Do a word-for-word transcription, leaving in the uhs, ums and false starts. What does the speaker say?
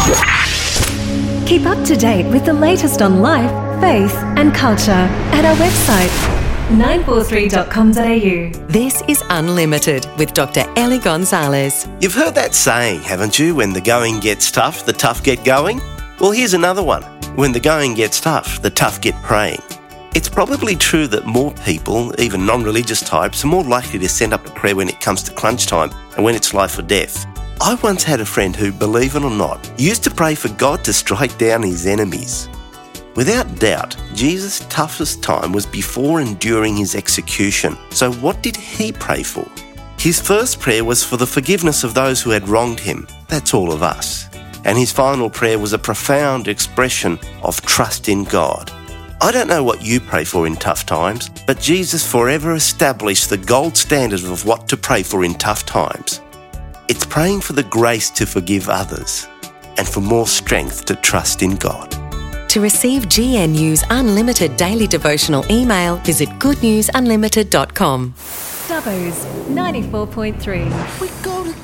Keep up to date with the latest on life, faith and culture at our website, nine four three dot com dot a u. This is Unlimited with Doctor Ellie Gonzalez. You've heard that saying, haven't you? When the going gets tough, the tough get going. Well, here's another one. When the going gets tough, the tough get praying. It's probably true that more people, even non-religious types, are more likely to send up a prayer when it comes to crunch time and when it's life or death. I once had a friend who, believe it or not, used to pray for God to strike down his enemies. Without doubt, Jesus' toughest time was before and during his execution. So what did he pray for? His first prayer was for the forgiveness of those who had wronged him. That's all of us. And his final prayer was a profound expression of trust in God. I don't know what you pray for in tough times, but Jesus forever established the gold standard of what to pray for in tough times. It's praying for the grace to forgive others and for more strength to trust in God. To receive G N U's unlimited daily devotional email, visit good news unlimited dot com. Dubbo's ninety-four point three. We go to